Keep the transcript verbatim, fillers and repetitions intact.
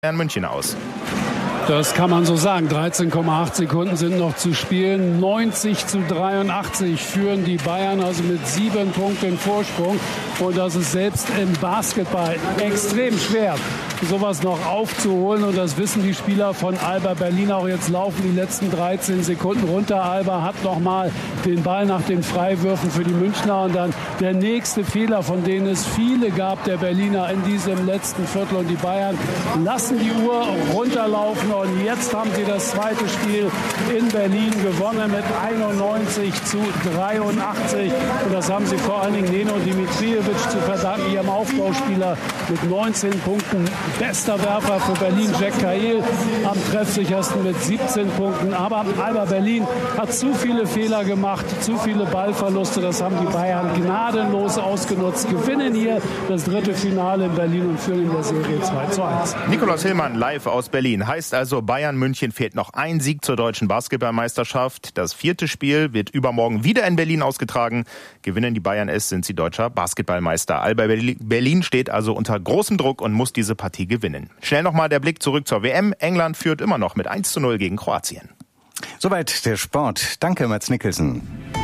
Bayern München aus. Das kann man so sagen. dreizehn Komma acht Sekunden sind noch zu spielen. neunzig zu dreiundachtzig führen die Bayern, also mit sieben Punkten Vorsprung. Und das ist selbst im Basketball extrem schwer, sowas noch aufzuholen. Und das wissen die Spieler von Alba Berlin auch. Jetzt laufen die letzten dreizehn Sekunden runter. Alba hat nochmal den Ball nach den Freiwürfen für die Münchner. Und dann der nächste Fehler, von denen es viele gab, der Berliner in diesem letzten Viertel. Und die Bayern lassen die Uhr runterlaufen. Und jetzt haben sie das zweite Spiel in Berlin gewonnen mit einundneunzig zu dreiundachtzig. Und das haben sie vor allen Dingen Neno Dimitrijevic zu verdanken, ihrem Aufbauspieler mit neunzehn Punkten. Bester Werfer für Berlin, Jack Cahill, am treffsichersten mit siebzehn Punkten. Aber Alba Berlin hat zu viele Fehler gemacht, zu viele Ballverluste. Das haben die Bayern gnadenlos ausgenutzt. Gewinnen hier das dritte Finale in Berlin und führen in der Serie zwei zu eins. Nikolaus Hillmann live aus Berlin. Heißt also, Bayern München fehlt noch ein Sieg zur deutschen Basketballmeisterschaft. Das vierte Spiel wird übermorgen wieder in Berlin ausgetragen. Gewinnen die Bayern es, sind sie deutscher Basketballmeister. Alba Berlin steht also unter großem Druck und muss diese Partie gewinnen. Schnell nochmal der Blick zurück zur W M. England führt immer noch mit eins zu null gegen Kroatien. Soweit der Sport. Danke, Mats Nicholson.